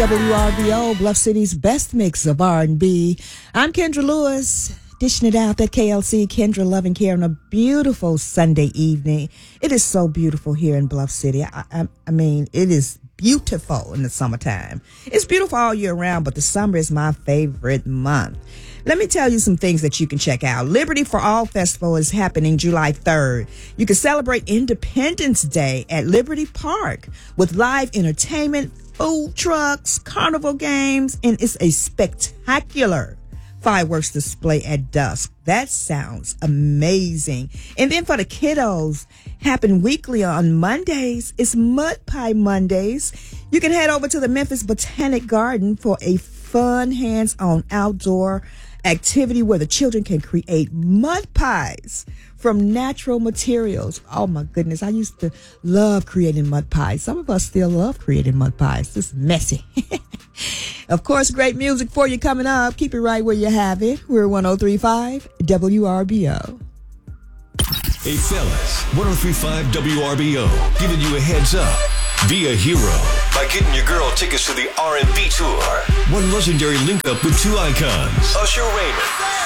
WRBO, Bluff City's best mix of R&B. I'm Kendra Lewis, dishing it out at KLC. Kendra loving care on a beautiful Sunday evening. It is so beautiful here in Bluff City. I mean, it is beautiful in the summertime. It's beautiful all year round, but the summer is my favorite month. Let me tell you some things that you can check out. Liberty for All Festival is happening July 3rd. You can celebrate Independence Day at Liberty Park with live entertainment, food trucks, carnival games, and it's a spectacular fireworks display at dusk. That sounds amazing. And then for the kiddos, happen weekly on Mondays. It's Mud Pie Mondays. You can head over to the Memphis Botanic Garden for a fun, hands-on outdoor activity where the children can create mud pies from natural materials. Oh my goodness, I used to love creating mud pies. Some of us still love creating mud pies. It's messy. Of course, great music for you coming up. Keep it right where you have it. We're 103.5 WRBO. Hey fellas, 103.5 WRBO, giving you a heads up. Be a hero by getting your girl tickets to the R&B tour. One legendary link up with two icons, Usher Raymond